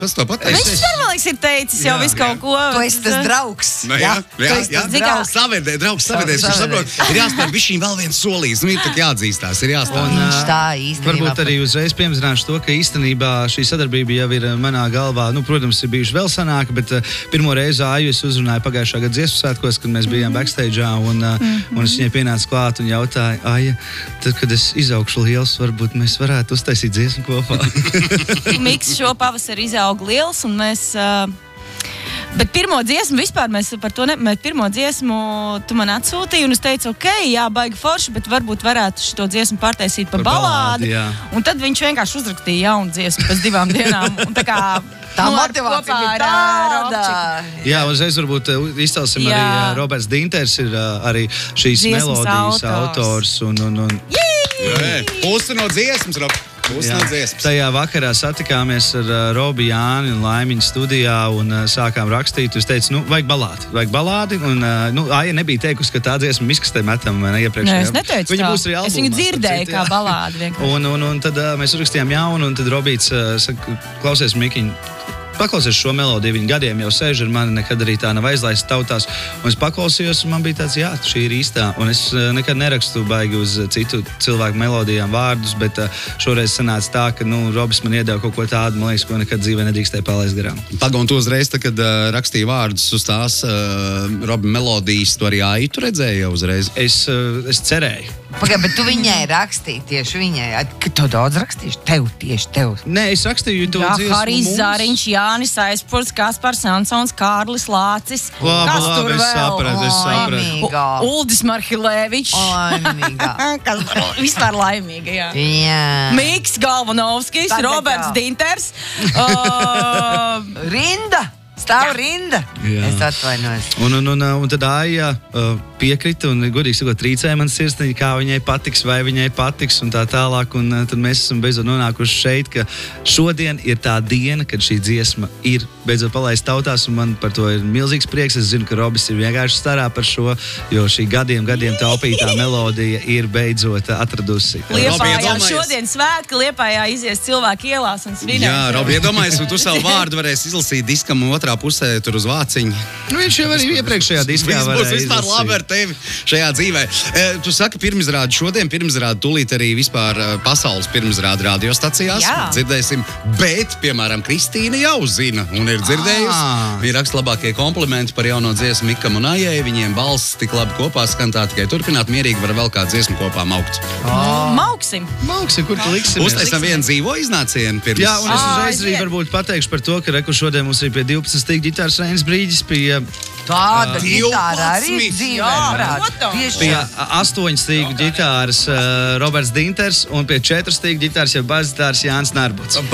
Kas to pateiks? Viņš man ir teicis jau visu kaut ko. Tu esi tas draugs. Jā. Savedē, draugs savedēs. Viņš saprot, ir jāspēr bišķiņ vēl viens solījis. Ir tā jāatzīstās, ir jāspēr. Viņš tā īstenībā. Varbūt arī uzreiz piemazināšu to, ka īstenībā šī sadarbība jau ir manā galvā. Protams, ir bijuši vēl sanāka, bet pirmo reizi Aju es uzrunāju pagājušā gada dziesmu svētkos, kad mēs bijām backstage'ā, un es viņai pienācu klāt un jautāju, Aja, tad, kad es izaugšu liels, varbūt mēs varētu uztaisīt dziesmu kopā. Miks šo pavasari izauga liels, un mēs... Bet pirmo dziesmu vispār mēs par to pirmo dziesmu tu man atsūtīji, un es teicu, jā, baigi forši, bet varbūt varētu šito dziesmu pārtaisīt par balādi. Un tad viņš vienkārši uzrakstīja jaunu dziesmu pēc 2 dienām. Un tā kā tā motivācija bija tāda. Jā, uzreiz varbūt izcelsim arī Roberts Dinters ir arī šīs dziesmas melodijas autors. Pusi no dziesmas, Rob. Tajā vakarā satikāmies ar Robi, Jāni un Laimiņu studijā un sākām rakstīt. Es teicu, vajag balādi. Un Aija nebija teikusi, ka tā dziesma miskastē metam iepriekšējā. Es neteicu tā. Es viņu dzirdēju kā balādi vienkārši. Un tad mēs uzrakstījām jaunu, un tad Robīts saka, klausies, Mikiņ, paklausies šo melodiju, viņa gadiem jau sēž ar mani, nekad arī tā nav aizlaista tautās. Un es paklausījos, un man bija tāds, jā, šī ir īstā. Un es nekad nerakstu baigi uz citu cilvēku melodijām vārdus, bet šoreiz sanāca tā, ka, Robis man iedeva kaut ko tādu, man liekas, ko nekad dzīvē nedrīkstēja palaist garām. Pagaun, tu uzreiz, kad rakstīja vārdus uz tās Robi melodijas, tu arī Aju tu redzēji jau uzreiz? Es cerēju. Bet tu viņai rakstīji tieši viņai. Kad tu daudz rakstīši? Tieši tev. Nē, es rakstīju to dziesmu Harijs Zariņš, Jānis Aizpurs, Kaspars Ansons, Kārlis Lācis. Kas tur vēl? Es sapratu. Uldis Marhilēvičs. Kas vispār laimīga, jā. Miks Galvanovskis, Roberts Dinters. Rinda! Stāv rinda. Es atvainojos. Un tad Aija piekrita un, godīgi sakot, trīcēja man sirsniņu, kā viņai patiks, vai viņai patiks un tā tālāk. Un tad mēs esam beidzot nonākuši šeit, ka šodien ir tā diena, kad šī dziesma ir beidzot palaista tautās, un man par to ir milzīgs prieks. Es zinu, ka Robis ir vienkārši starā par šo, jo šī gadiem taupītā melodija ir beidzot atradusi. Liepājā šodien svētki, Liepājā izies cilvēki ielās un svinēs. Jā, Robi, iedomājies, un tu savu vārdu varēs izlasīt diskam otrā pusē, tur uz vāciņu. Viņš jau arī iepriekšējā diskā varēja izlasīt. Viss būs vispār labi ar tevi šajā dzīvē. Tu saki, pirmizrādi šodien, pirmizrādi tūlīt arī vispār pasaules pirmizrādi radiostacijās. Dzirdēsim, bet, piemēram, Kristīna jau zina un ir dzirdējusi. Viņa raksta labākie komplimenti par jauno dziesmu Mikam un Ajai. Viņiem balss tik labi kopā skan, tā tikai turpināt mierīgi var vēl kā dziesmu kopā maukt. Mauksim, kur tu liksimies? Uztaisam vienu dzīvo iznācienu pirms. Jā, un es uzreiz arī varbūt pateikšu par to, ka šodien mums ir pie 12 stīk ģitāras Reinis Brīģis pie... Tāda ģitāra arī dzīvē. Pie 8 stīku ģitāras Roberts Dinters un pie 4 stīku ģitāras jau bazitārs Jānis Nārbuts.